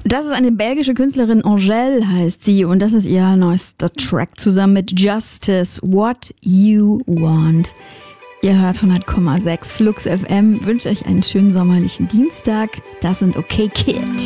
Das ist eine belgische Künstlerin, Angèle heißt sie, und das ist ihr neuester Track zusammen mit Justice, What You Want. Ihr hört 100,6 Flux FM, wünsche euch einen schönen sommerlichen Dienstag. Das sind OK Kid.